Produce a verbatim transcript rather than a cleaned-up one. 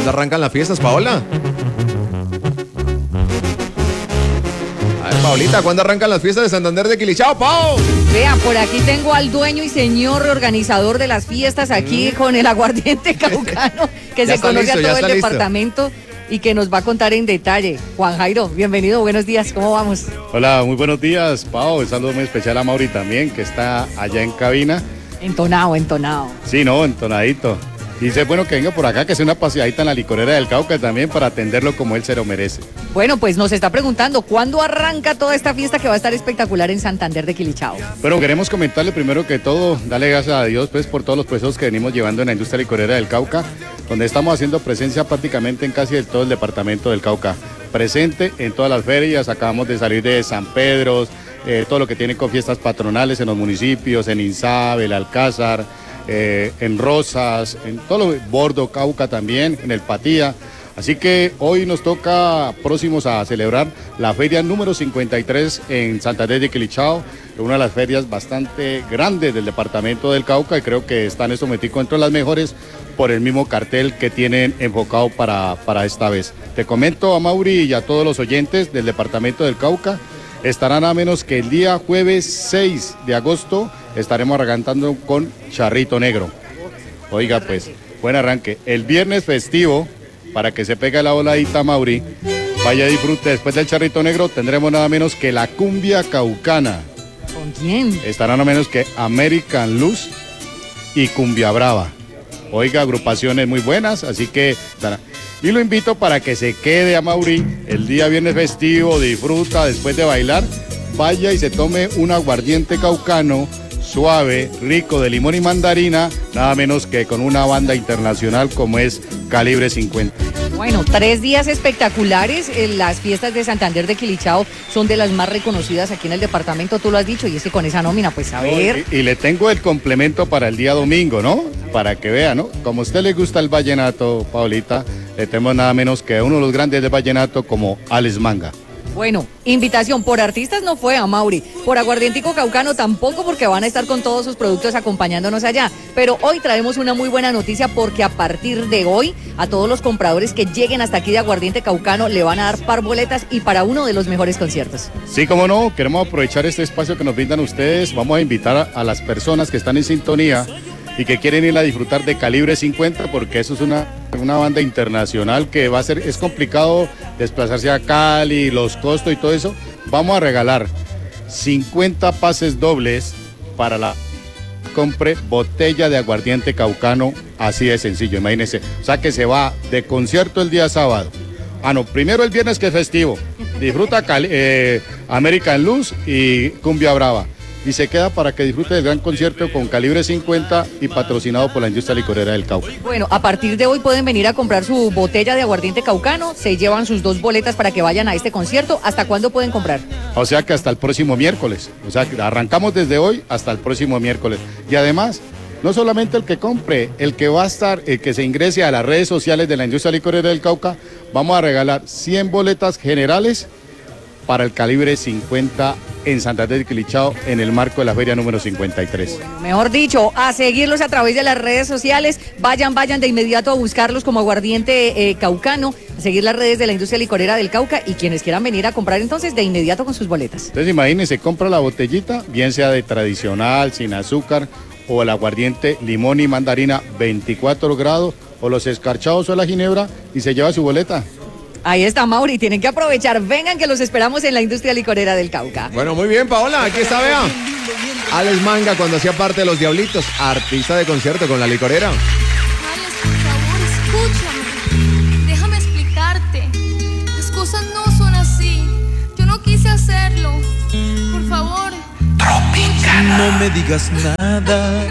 ¿cuándo arrancan las fiestas, Paola? A ver, Paolita, ¿cuándo arrancan las fiestas de Santander de Quilichao, Pao? Vea, por aquí tengo al dueño y señor organizador de las fiestas aquí mm. con el aguardiente caucano, que se conoce listo, a todo el listo. departamento y que nos va a contar en detalle. Juan Jairo, bienvenido, buenos días, ¿cómo vamos? Hola, muy buenos días, Pao. Un saludo muy especial a Mauri también, que está allá en cabina. Entonado, entonado. Sí, no, entonadito. Dice, bueno, que venga por acá, que sea una paseadita en la licorera del Cauca también para atenderlo como él se lo merece. Bueno, pues nos está preguntando, ¿cuándo arranca toda esta fiesta que va a estar espectacular en Santander de Quilichao? Pero queremos comentarle primero que todo, darle gracias a Dios pues por todos los procesos que venimos llevando en la industria licorera del Cauca, donde estamos haciendo presencia prácticamente en casi todo el departamento del Cauca. Presente en todas las ferias, acabamos de salir de San Pedro, eh, todo lo que tiene con fiestas patronales en los municipios, en Insabe, el Alcázar, Eh, en Rosas, en todo lo Bordo, Cauca también, en el Patía. Así que hoy nos toca próximos a celebrar la feria número cincuenta y tres en Santander de Quilichao, una de las ferias bastante grandes del departamento del Cauca y creo que están estos momenticos entre las mejores por el mismo cartel que tienen enfocado para, para esta vez. Te comento a Mauri y a todos los oyentes del departamento del Cauca, estarán a menos que el día jueves seis de agosto estaremos arrancando con Charrito Negro. Oiga pues, buen arranque. El viernes festivo, para que se pegue la voladita, Mauri, vaya y disfrute. Después del Charrito Negro tendremos nada menos que la cumbia caucana. ¿Con quién? Estarán nada menos que American Luz y Cumbia Brava. Oiga, agrupaciones muy buenas, así que... Y lo invito para que se quede a Mauri el día viernes festivo, disfruta después de bailar, vaya y se tome un aguardiente caucano suave, rico de limón y mandarina, nada menos que con una banda internacional como es Calibre cincuenta. Bueno, tres días espectaculares. Las fiestas de Santander de Quilichao son de las más reconocidas aquí en el departamento, tú lo has dicho, y es que con esa nómina, pues a ver. Y, y le tengo el complemento para el día domingo, ¿no? Para que vea, ¿no? Como a usted le gusta el vallenato, Paulita, le tenemos nada menos que uno de los grandes del vallenato como Alex Manga. Bueno, invitación por artistas no fue a Mauri, por aguardientico caucano tampoco, porque van a estar con todos sus productos acompañándonos allá. Pero hoy traemos una muy buena noticia porque a partir de hoy a todos los compradores que lleguen hasta aquí de aguardiente caucano le van a dar par boletas y para uno de los mejores conciertos. Sí, como no, queremos aprovechar este espacio que nos brindan ustedes. Vamos a invitar a, a las personas que están en sintonía y que quieren ir a disfrutar de Calibre cincuenta, porque eso es una, una banda internacional que va a ser, es complicado desplazarse a Cali, los costos y todo eso. Vamos a regalar cincuenta pases dobles para la compre botella de aguardiente caucano, así de sencillo, imagínense. O sea que se va de concierto el día sábado. Ah, no, primero el viernes que es festivo, disfruta Cali, eh, American Luz y Cumbia Brava. Y se queda para que disfrute del gran concierto con Calibre cincuenta y patrocinado por la industria licorera del Cauca. Bueno, a partir de hoy pueden venir a comprar su botella de aguardiente caucano, se llevan sus dos boletas para que vayan a este concierto. ¿Hasta cuándo pueden comprar? O sea que hasta el próximo miércoles. O sea que arrancamos desde hoy hasta el próximo miércoles. Y además, no solamente el que compre, el que va a estar, el que se ingrese a las redes sociales de la industria licorera del Cauca, vamos a regalar cien boletas generales para el Calibre cincuenta en Santander de Quilichao en el marco de la feria número cincuenta y tres. Bueno, mejor dicho, a seguirlos a través de las redes sociales, vayan, vayan de inmediato a buscarlos como aguardiente eh, caucano, a seguir las redes de la industria licorera del Cauca y quienes quieran venir a comprar entonces de inmediato con sus boletas. Entonces imagínense, compra la botellita, bien sea de tradicional, sin azúcar, o el aguardiente limón y mandarina veinticuatro grados, o los escarchados o la ginebra y se lleva su boleta. Ahí está, Mauri, tienen que aprovechar. Vengan que los esperamos en la industria licorera del Cauca. Bueno, muy bien, Paola, aquí está, vea. Alex Manga cuando hacía parte de Los Diablitos, artista de concierto con la licorera. Alex, por favor, escúchame. Déjame explicarte. Las cosas no son así. Yo no quise hacerlo. Por favor. Tropicana. No me digas nada.